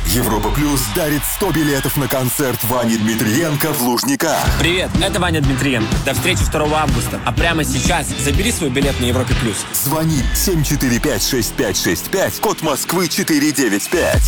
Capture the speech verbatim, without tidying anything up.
Европа Плюс дарит сто билетов на концерт Вани Дмитриенко в Лужниках. Привет, это Ваня Дмитриенко. До встречи второго августа. А прямо сейчас забери свой билет на Европе Плюс. Звони семь четыре пять шесть пять шесть пять, код Москвы четыре девять пять.